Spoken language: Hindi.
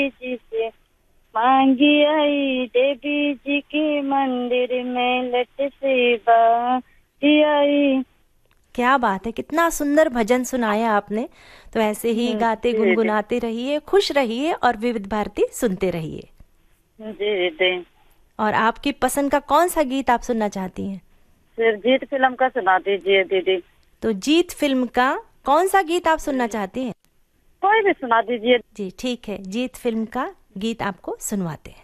जी से मांगी आई, देवी जी के मंदिर में लट से बाजी आई। क्या बात है, कितना सुंदर भजन सुनाया आपने। तो ऐसे ही गाते जी जी गुनगुनाते रहिए, खुश रहिए और विविध भारती सुनते रहिए। जी जी। और आपकी पसंद का कौन सा गीत आप सुनना चाहती हैं? फिर जीत फिल्म का सुना दीजिए दीदी। तो जीत फिल्म का कौन सा गीत आप सुनना चाहती हैं? कोई भी सुना दीजिए। जी ठीक है, जीत फिल्म का गीत आपको सुनवाते हैं।